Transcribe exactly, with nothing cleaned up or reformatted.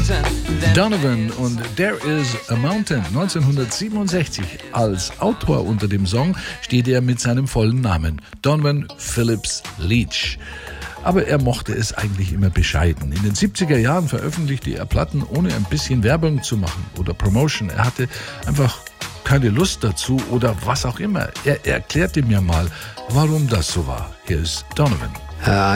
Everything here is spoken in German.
Donovan und There is a Mountain. neunzehnhundertsiebenundsechzig. Als Autor unter dem Song steht er mit seinem vollen Namen, Donovan Phillips Leitch. Aber er mochte es eigentlich immer bescheiden. In den siebziger Jahren veröffentlichte er Platten, ohne ein bisschen Werbung zu machen oder Promotion. Er hatte einfach keine Lust dazu oder was auch immer. Er erklärte mir mal, warum das so war. Hier ist Donovan. Uh,